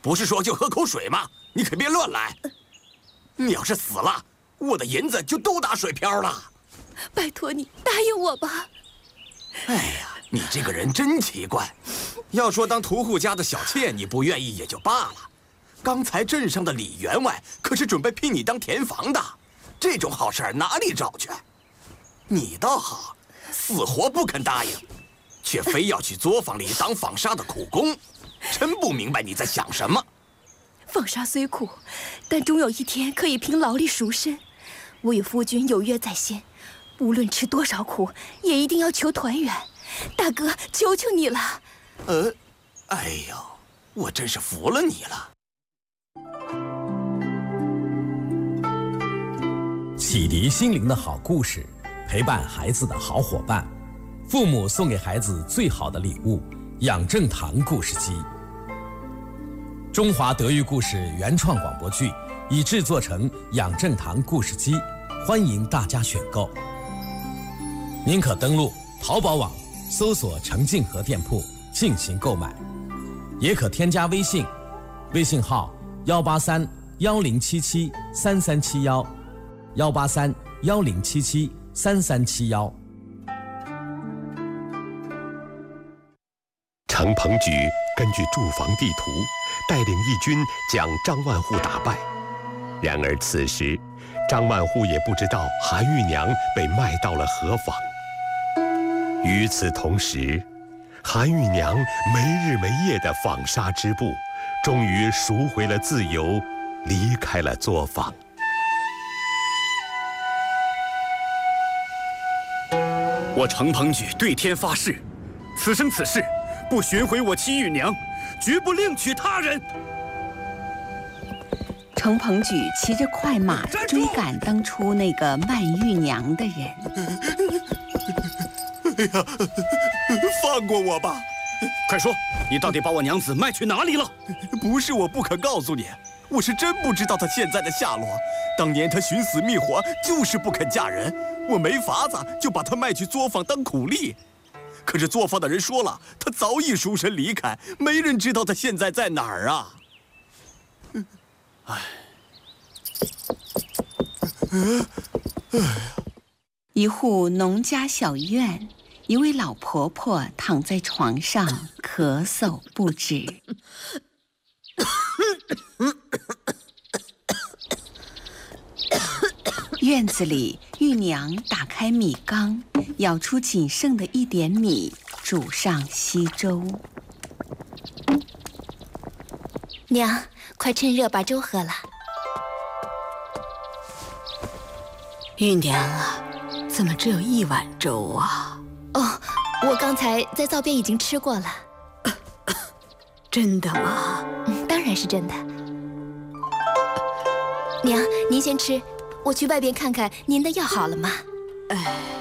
不是说就喝口水吗？你可别乱来。你要是死了，我的银子就都打水漂了。 拜托你答应我吧。 哎呀，你这个人真奇怪。要说当屠户家的小妾，你不愿意也就罢了。刚才镇上的李员外可是准备聘你当田房的，这种好事哪里找去？你倒好，死活不肯答应，却非要去作坊里当纺纱的苦工，真不明白你在想什么。 纺纱虽苦，但终有一天可以凭劳力赎身。我与夫君有约在先，无论吃多少苦，也一定要求团圆。大哥，求求你了。 哎呦，我真是服了你了。 启迪心灵的好故事，陪伴孩子的好伙伴，父母送给孩子最好的礼物——养正堂故事机。中华德育故事原创广播剧已制作成养正堂故事机，欢迎大家选购。您可登录淘宝网搜索程静和店铺进行购买，也可添加微信，微信号18310773371，18310773371。 程鹏举根据驻防地图，带领义军将张万户打败。然而此时，张万户也不知道韩玉娘被卖到了何方。与此同时，韩玉娘没日没夜的纺纱织布，终于赎回了自由，离开了作坊。 我程鹏举对天发誓，此生此世不寻回我妻玉娘，绝不另娶他人。 程鹏举骑着快马追赶当初那个卖玉娘的人。 哎呀，放过我吧！ 快说，你到底把我娘子卖去哪里了？ 不是我不肯告诉你，我是真不知道她现在的下落。当年她寻死觅活，就是不肯嫁人，我没法子就把她卖去作坊当苦力。可是作坊的人说了，她早已赎身离开，没人知道她现在在哪儿啊！ 一户农家小院，一位老婆婆躺在床上咳嗽不止。院子里，玉娘打开米缸，舀出仅剩的一点米，煮上稀粥。 娘，快趁热把粥喝了。 玉娘啊，怎么只有一碗粥啊？ 哦，我刚才在灶边已经吃过了。 真的吗？ 当然是真的。娘，您先吃，我去外边看看您的药好了吗？ 哎。